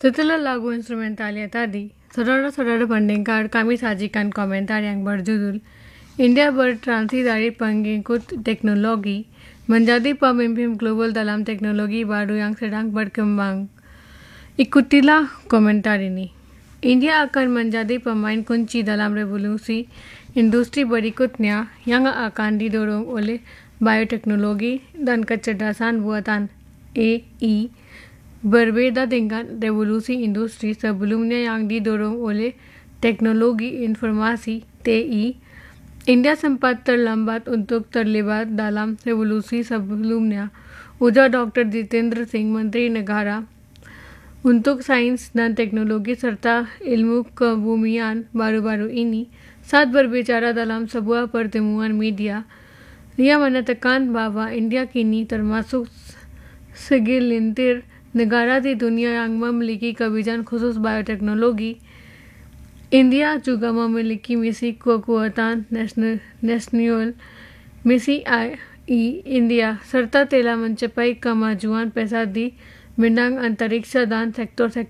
Tutula lagu instrumentalia tadi, saudara-saudara pendengar kami sajikan komentar yang berjudul India bertransi pengikut teknologi menjadi pemimpin global dalam teknologi baru yang sedang berkembang. Ikutilah komentar ini. India akan menjadi pemain kunci dalam revolusi industri berikutnya yang akan didorong oleh bioteknologi dan kecerdasan buatan AI. Berbeda dengan revolusi industri sebelumnya yang didorong oleh teknologi informasi TI, India sempat terlambat untuk terlibat dalam revolusi sebelumnya, ujar Dr. Jitendra Singh, Menteri Negara untuk Sains dan Teknologi serta Ilmu Kebumian baru-baru ini saat berbicara dalam sebuah pertemuan media. Dia menyatakan bahwa India kini termasuk segelintir negara di dunia yang memiliki kebijakan khusus bioteknologi. India juga memiliki misi kekuatan nasional, misi AI India, serta telah mencapai kemajuan pesat di bidang antariksa dan sektor-sektor